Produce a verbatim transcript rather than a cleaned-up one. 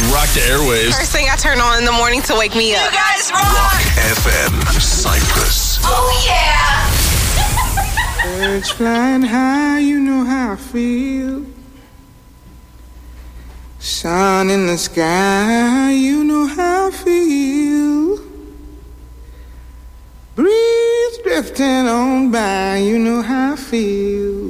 rock the airwaves. First thing I turn on in the morning to wake me up. You guys rock! Rock F M, Cyprus. Oh, yeah! Birds flying high, you know how I feel. Sun in the sky, you know how I feel. Breeze drifting on by, you know how I feel.